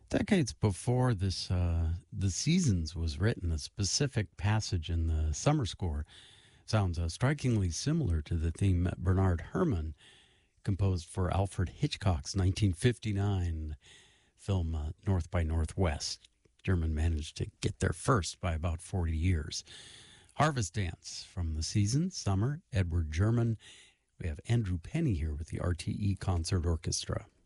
Decades before The Seasons was written, a specific passage in the summer score sounds strikingly similar to the theme that Bernard Herrmann composed for Alfred Hitchcock's 1959 film North by Northwest. German managed to get there first by about 40 years. Harvest Dance from The Seasons, Summer, Edward German. We have Andrew Penny here with the RTE Concert Orchestra.